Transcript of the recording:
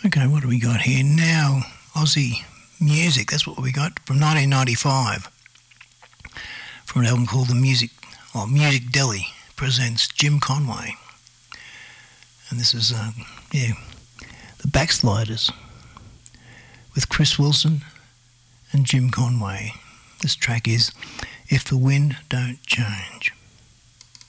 Okay, what do we got here now? Aussie music, that's what we got from 1995. From an album called Music Deli presents Jim Conway. And this is, the Backsliders with Chris Wilson and Jim Conway. This track is If the Wind Don't Change.